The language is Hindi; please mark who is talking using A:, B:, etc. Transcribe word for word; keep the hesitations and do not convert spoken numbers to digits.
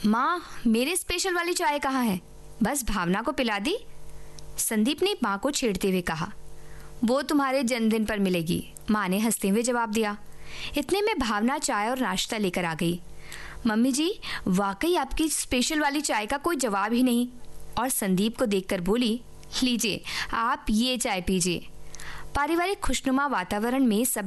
A: माँ, मेरे स्पेशल वाली चाय कहाँ है? बस भावना को पिला दी। संदीप ने माँ को छेड़ते हुए कहा। वो तुम्हारे जन्मदिन पर मिलेगी, माँ ने हंसते हुए जवाब दिया। इतने में भावना चाय और नाश्ता लेकर आ गई। मम्मी जी, वाकई आपकी स्पेशल वाली चाय का कोई जवाब ही नहीं। और संदीप को देखकर बोली, लीजिए आप ये चाय पीजिए। पारिवारिक खुशनुमा वातावरण में सब